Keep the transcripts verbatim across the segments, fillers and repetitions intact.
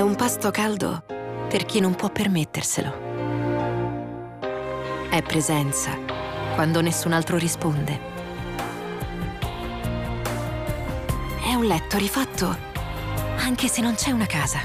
un pasto caldo per chi non può permetterselo. È presenza quando nessun altro risponde. È un letto rifatto anche se non c'è una casa.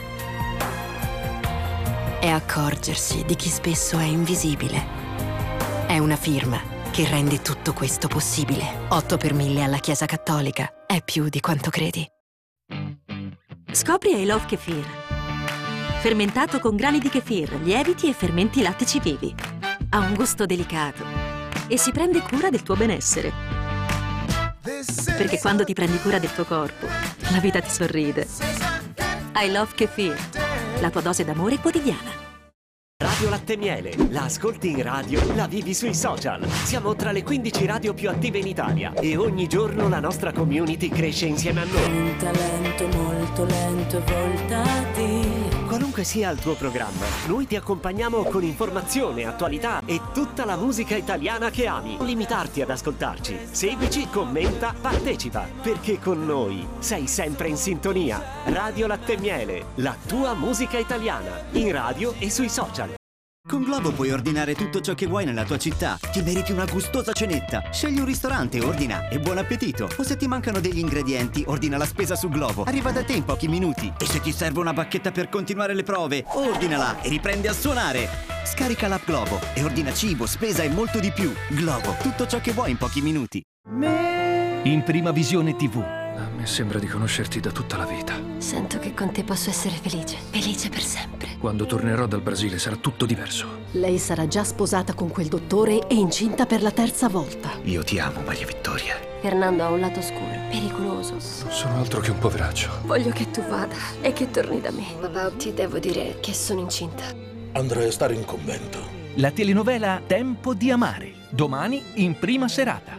È accorgersi di chi spesso è invisibile. È una firma che rende tutto questo possibile. otto per mille alla Chiesa Cattolica. È più di quanto credi. Scopri I Love Kefir. Fermentato con grani di kefir, lieviti e fermenti lattici vivi. Ha un gusto delicato e si prende cura del tuo benessere. Perché quando ti prendi cura del tuo corpo, la vita ti sorride. I Love Kefir, la tua dose d'amore quotidiana. Radio Latte Miele, la ascolti in radio, la vivi sui social. Siamo tra le quindici radio più attive in Italia e ogni giorno la nostra community cresce insieme a noi. Lenta, lento, molto lento e voltati. Qualunque sia il tuo programma, noi ti accompagniamo con informazione, attualità e tutta la musica italiana che ami. Non limitarti ad ascoltarci. Seguici, commenta, partecipa, perché con noi sei sempre in sintonia. Radio Latte Miele, la tua musica italiana, in radio e sui social. Con Globo puoi ordinare tutto ciò che vuoi nella tua città. Ti meriti una gustosa cenetta. Scegli un ristorante, ordina e buon appetito. O se ti mancano degli ingredienti, ordina la spesa su Globo. Arriva da te in pochi minuti. E se ti serve una bacchetta per continuare le prove, ordinala e riprendi a suonare. Scarica l'app Globo e ordina cibo, spesa e molto di più. Globo, tutto ciò che vuoi in pochi minuti. In Prima Visione tivù. A me sembra di conoscerti da tutta la vita. Sento che con te posso essere felice, felice per sempre. Quando tornerò dal Brasile sarà tutto diverso. Lei sarà già sposata con quel dottore e incinta per la terza volta. Io ti amo, Maria Vittoria. Fernando ha un lato oscuro, pericoloso. Non sono altro che un poveraccio. Voglio che tu vada e che torni da me. Papà, ti devo dire che sono incinta. Andrei a stare in convento. La telenovela Tempo di amare. Domani in prima serata.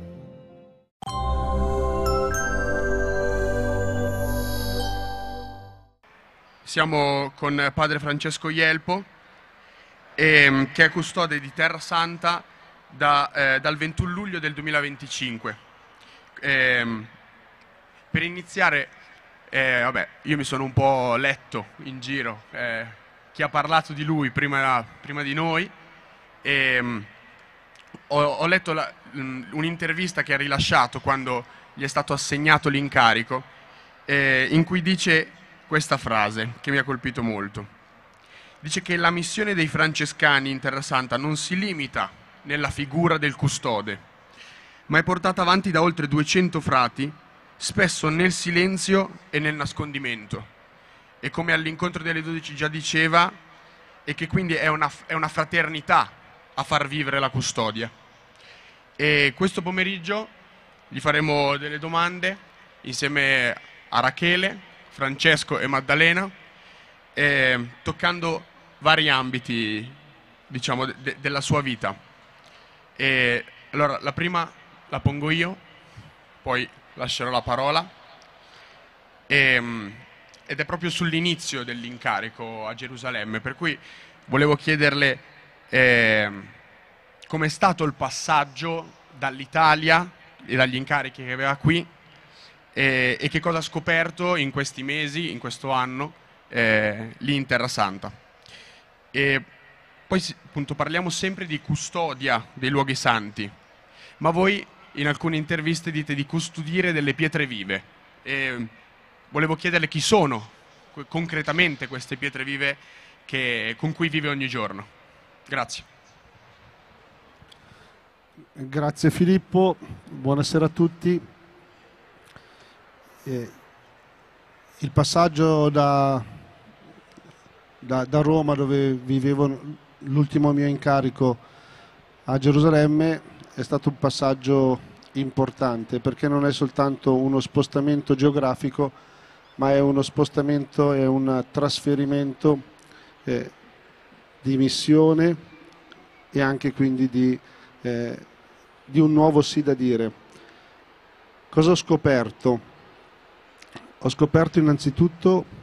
Siamo con padre Francesco Ielpo, eh, che è custode di Terra Santa da, eh, dal ventuno luglio del duemilaventicinque. Eh, per iniziare, eh, vabbè, io mi sono un po' letto in giro eh, chi ha parlato di lui prima, prima di noi. E, ho, ho letto la, un'intervista che ha rilasciato quando gli è stato assegnato l'incarico, eh, in cui dice questa frase che mi ha colpito molto. Dice che la missione dei francescani in Terra Santa non si limita nella figura del custode, ma è portata avanti da oltre duecento frati, spesso nel silenzio e nel nascondimento. E come all'incontro delle dodici già diceva, e che quindi è una, è una fraternità a far vivere la custodia. E questo pomeriggio gli faremo delle domande insieme a Rachele, Francesco e Maddalena, eh, toccando vari ambiti, diciamo, de- della sua vita. E allora, la prima la pongo io, poi lascerò la parola, e, ed è proprio sull'inizio dell'incarico a Gerusalemme, per cui volevo chiederle eh, com'è stato il passaggio dall'Italia e dagli incarichi che aveva qui, E, e che cosa ha scoperto in questi mesi, in questo anno, eh, lì in Terra Santa. E poi appunto parliamo sempre di custodia dei luoghi santi, ma voi in alcune interviste dite di custodire delle pietre vive. E volevo chiederle chi sono concretamente queste pietre vive che, con cui vive ogni giorno. Grazie. Grazie Filippo, buonasera a tutti. Eh, il passaggio da, da, da Roma, dove vivevo l'ultimo mio incarico, a Gerusalemme è stato un passaggio importante, perché non è soltanto uno spostamento geografico, ma è uno spostamento e un trasferimento eh, di missione e anche quindi di, eh, di un nuovo sì da dire. Cosa ho scoperto? Ho scoperto innanzitutto